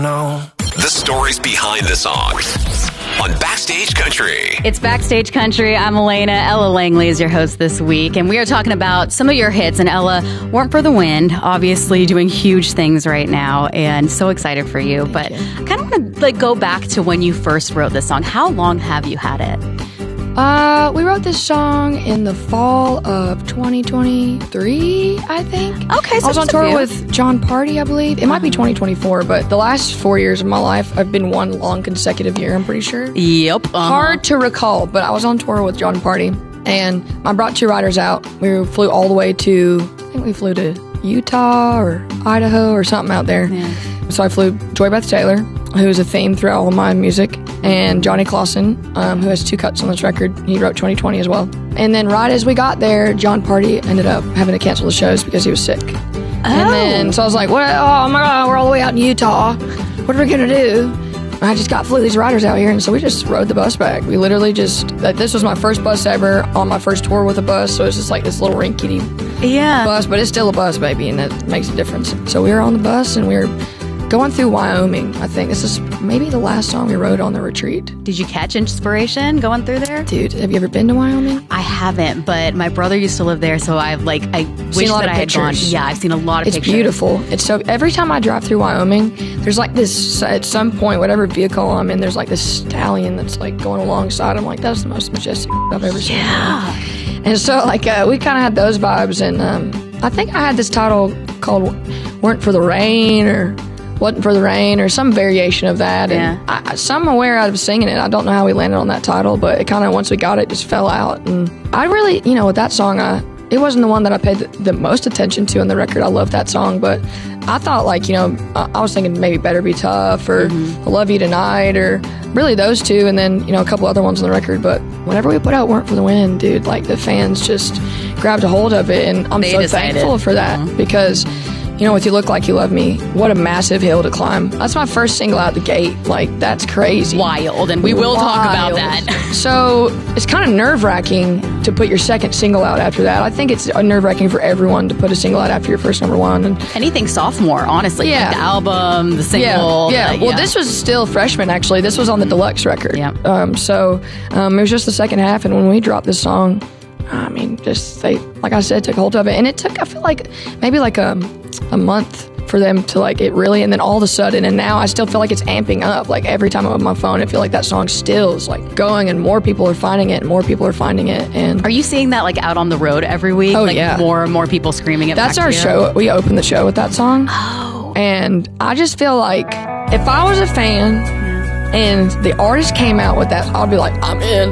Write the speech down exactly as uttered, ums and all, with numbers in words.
No. The stories behind the song on Backstage Country. It's Backstage Country. I'm Elena. Ella Langley is your host this week, and we are talking about some of your hits. And Ella, Weren't for the Wind, obviously doing huge things right now, and so excited for you. Thank but you. I kind of want to like go back to when you first wrote this song. How long have you had it? Uh, we wrote this song in the fall of twenty twenty-three, I think. Okay, so I was on just a tour few. with John Party, I believe. It might be twenty twenty-four, but the last four years of my life, I've been one long consecutive year, I'm pretty sure. Yep. Uh-huh. Hard to recall, but I was on tour with John Party, and I brought two riders out. We flew all the way to, I think we flew to Utah or Idaho or something out there. Yeah. So I flew Joy Beth Taylor, who's a theme throughout all my music, and Johnny Clausen, um, who has two cuts on this record. He wrote twenty twenty as well. And then right as we got there, John Party ended up having to cancel the shows because he was sick. Oh. And then, so I was like, well, oh my God, we're all the way out in Utah. What are we going to do? I just got flew these riders out here, and so we just rode the bus back. We literally just, like, this was my first bus ever on my first tour with a bus, so it's just like this little rinkety Yeah. bus, but it's still a bus, baby, and it makes a difference. So we were on the bus, and we were going through Wyoming. I think this is maybe the last song we wrote on the retreat. Did you catch inspiration going through there? Dude, have you ever been to Wyoming? I haven't, but my brother used to live there, so I've like I wish a lot that of I had gone. pictures. Yeah, I've seen a lot of It's pictures. beautiful. It's so, every time I drive through Wyoming, there's like this, at some point, whatever vehicle I'm in, there's like this stallion that's like going alongside. I'm like, that's the most majestic I've ever seen. Yeah. And so, like, uh, we kind of had those vibes, and um, I think I had this title called Weren't for the Rain, or Wasn't for the Rain, or some variation of that. Yeah. And I, I, somewhere out of singing it, I don't know how we landed on that title, but it kind of, once we got it, just fell out. And I really, you know, with that song, I, it wasn't the one that I paid the, the most attention to on the record. I love that song, but I thought, like, you know, I, I was thinking maybe Better Be Tough, or Mm-hmm. I Love You Tonight, or really those two, and then, you know, a couple other ones on the record. But whenever we put out Weren't for the Wind, dude, like, the fans just grabbed a hold of it, and I'm They so decided. thankful for that, Mhm. because, you know, with You Look Like You Love Me, what a massive hill to climb. That's my first single out the gate. Like, that's crazy. Wild, and we will talk about Wild. that. So it's kind of nerve-wracking to put your second single out after that. I think it's nerve-wracking for everyone to put a single out after your first number one. And Anything sophomore, honestly. Yeah. Like the album, the single. yeah, yeah. the- Well, this was still freshman, actually. This was on the deluxe record. Yeah. Um, so um, it was just the second half, and when we dropped this song, I mean, just they, like I said, took hold of it, and it took, I feel like, maybe like a, a month for them to like it really, and then all of a sudden, and now I still feel like it's amping up. Like, every time I'm on my phone, I feel like that song still is like going, and more people are finding it, and more people are finding it. And Are you seeing that like out on the road every week? Oh, like yeah. more and more people screaming it. that's back our to you? show. We opened the show with that song. Oh. And I just feel like if I was a fan and the artist came out with that, I'd be like, I'm in.